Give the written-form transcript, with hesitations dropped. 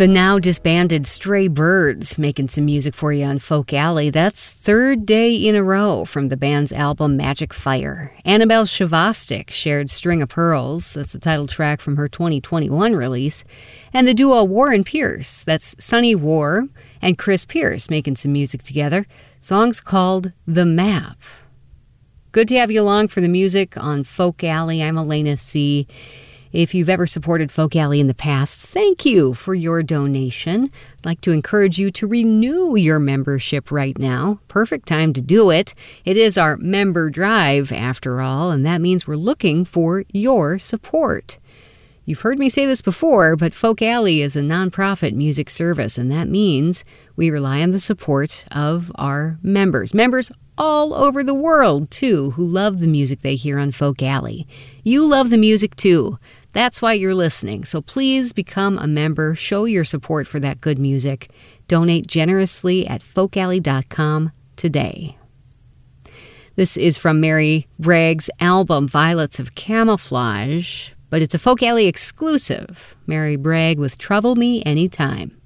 The now disbanded Stray Birds making some music for you on Folk Alley. That's third day in a row from the band's album Magic Fire. Annabelle Shavastik shared String of Pearls. That's the title track from her 2021 release. And the duo Warren Pierce. That's Sonny War and Chris Pierce making some music together. Song's called The Map. Good to have you along for the music on Folk Alley. I'm Elena C. If you've ever supported Folk Alley in the past, thank you for your donation. I'd like to encourage you to renew your membership right now. Perfect time to do it. It is our member drive, after all, and that means we're looking for your support. You've heard me say this before, but Folk Alley is a nonprofit music service, and that means we rely on the support of our members. Members all over the world, too, who love the music they hear on Folk Alley. You love the music, too. That's why you're listening. So please become a member. Show your support for that good music. Donate generously at folkalley.com today. This is from Mary Bragg's album, Violets of Camouflage, but it's a Folk Alley exclusive. Mary Bragg with Trouble Me Anytime.